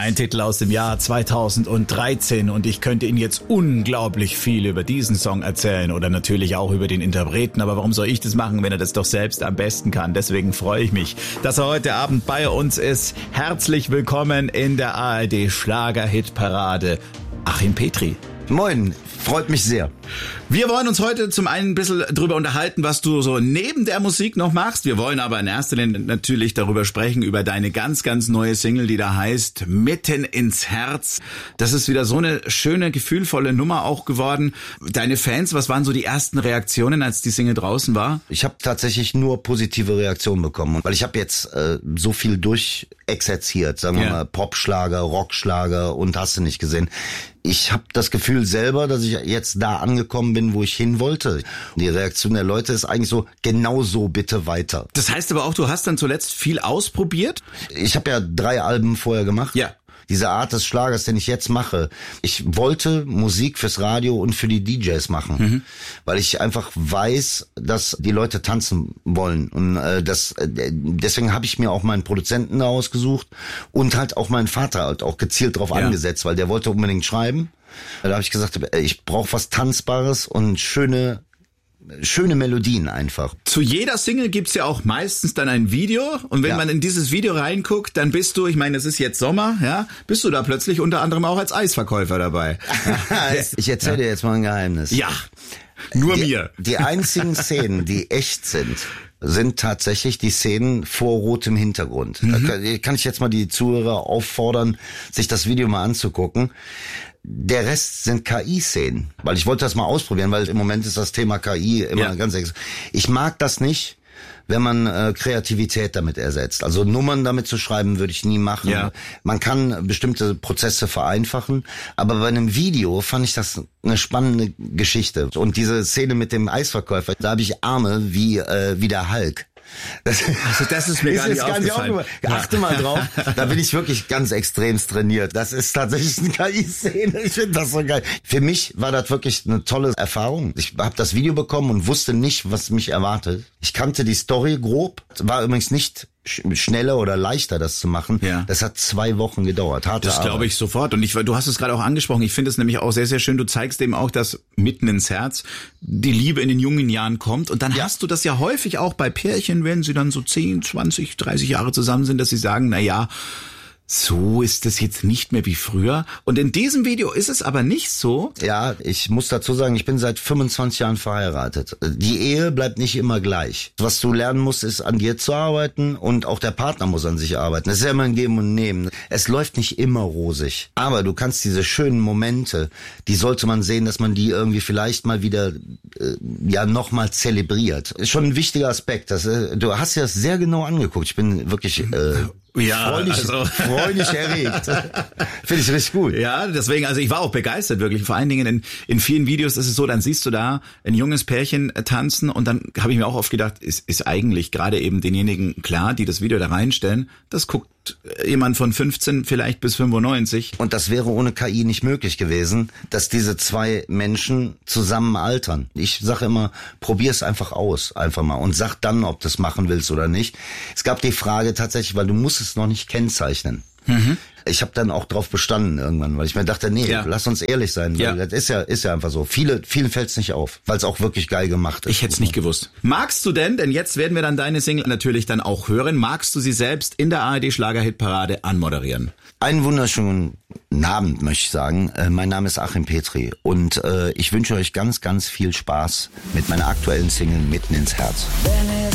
Ein Titel aus dem Jahr 2013 und ich könnte Ihnen jetzt unglaublich viel über diesen Song erzählen oder natürlich auch über den Interpreten, aber warum soll ich das machen, wenn er das doch selbst am besten kann? Deswegen freue ich mich, dass er heute Abend bei uns ist. Herzlich willkommen in der ARD Schlager-Hitparade, Achim Petri. Moin, freut mich sehr. Wir wollen uns heute zum einen ein bisschen drüber unterhalten, was du so neben der Musik noch machst. Wir wollen aber in erster Linie natürlich darüber sprechen, über deine ganz, ganz neue Single, die da heißt Mitten ins Herz. Das ist wieder so eine schöne, gefühlvolle Nummer auch geworden. Deine Fans, was waren so die ersten Reaktionen, als die Single draußen war? Ich habe tatsächlich nur positive Reaktionen bekommen, weil ich habe jetzt so viel durchexerziert, sagen wir mal Popschlager, Rockschlager und hast du nicht gesehen. Ich habe das Gefühl selber, dass ich jetzt da angekommen bin, wo ich hin wollte. Die Reaktion der Leute ist eigentlich so, genau so, bitte weiter. Das heißt aber auch, du hast dann zuletzt viel ausprobiert? Ich habe ja 3 Alben vorher gemacht. Ja. Diese Art des Schlagers, den ich jetzt mache. Ich wollte Musik fürs Radio und für die DJs machen, weil ich einfach weiß, dass die Leute tanzen wollen. Und deswegen habe ich mir auch meinen Produzenten da ausgesucht und halt auch meinen Vater halt auch gezielt drauf angesetzt, weil der wollte unbedingt schreiben. Da habe ich gesagt, ich brauche was Tanzbares und schöne Melodien einfach. Zu jeder Single gibt's ja auch meistens dann ein Video und wenn man in dieses Video reinguckt, dann bist du, ich meine, es ist jetzt Sommer, ja, bist du da plötzlich unter anderem auch als Eisverkäufer dabei. Ich erzähle dir jetzt mal ein Geheimnis. Ja, nur mir. Die einzigen Szenen, die echt sind tatsächlich die Szenen vor rotem Hintergrund. Da kann ich jetzt mal die Zuhörer auffordern, sich das Video mal anzugucken. Der Rest sind KI-Szenen, weil ich wollte das mal ausprobieren, weil im Moment ist das Thema KI immer ganz Ich mag das nicht, wenn man Kreativität damit ersetzt. Also Nummern damit zu schreiben, würde ich nie machen. Ja. Man kann bestimmte Prozesse vereinfachen, aber bei einem Video fand ich das eine spannende Geschichte. Und diese Szene mit dem Eisverkäufer, da habe ich Arme wie der Hulk. Das ist mir gar nicht aufgefallen. Achte mal drauf, da bin ich wirklich ganz extremst trainiert. Das ist tatsächlich eine KI-Szene. Ich finde das so geil. Für mich war das wirklich eine tolle Erfahrung. Ich habe das Video bekommen und wusste nicht, was mich erwartet. Ich kannte die Story grob, war übrigens nicht schneller oder leichter, das zu machen. Ja. Das hat 2 Wochen gedauert. Das glaube ich sofort. Und du hast es gerade auch angesprochen. Ich finde es nämlich auch sehr, sehr schön. Du zeigst eben auch, dass mitten ins Herz die Liebe in den jungen Jahren kommt. Und dann hast du das ja häufig auch bei Pärchen, wenn sie dann so 10, 20, 30 Jahre zusammen sind, dass sie sagen, na ja, so ist es jetzt nicht mehr wie früher. Und in diesem Video ist es aber nicht so. Ja, ich muss dazu sagen, ich bin seit 25 Jahren verheiratet. Die Ehe bleibt nicht immer gleich. Was du lernen musst, ist an dir zu arbeiten und auch der Partner muss an sich arbeiten. Das ist ja immer ein Geben und Nehmen. Es läuft nicht immer rosig. Aber du kannst diese schönen Momente, die sollte man sehen, dass man die irgendwie vielleicht mal wieder nochmal zelebriert. Ist schon ein wichtiger Aspekt. Du hast dir das sehr genau angeguckt. Ich bin wirklich freudig erregt. Finde ich richtig gut. Ja, deswegen, also ich war auch begeistert wirklich. Vor allen Dingen in vielen Videos ist es so, dann siehst du da ein junges Pärchen tanzen und dann habe ich mir auch oft gedacht, ist eigentlich gerade eben denjenigen klar, die das Video da reinstellen, das guckt jemand von 15 vielleicht bis 95. Und das wäre ohne KI nicht möglich gewesen, dass diese 2 Menschen zusammen altern. Ich sage immer, probier's einfach aus, einfach mal und sag dann, ob du es machen willst oder nicht. Es gab die Frage tatsächlich, weil du musst es noch nicht kennzeichnen. Ich habe dann auch drauf bestanden irgendwann, weil ich mir dachte, lass uns ehrlich sein. Weil das ist ja einfach so. Vielen fällt's nicht auf, weil es auch wirklich geil gemacht ist. Ich hätte es nicht gewusst. Magst du denn jetzt werden wir dann deine Single natürlich dann auch hören, magst du sie selbst in der ARD Schlager-Hitparade anmoderieren? Einen wunderschönen Abend, möchte ich sagen. Mein Name ist Achim Petri und ich wünsche euch ganz, ganz viel Spaß mit meiner aktuellen Single Mitten ins Herz. Wenn es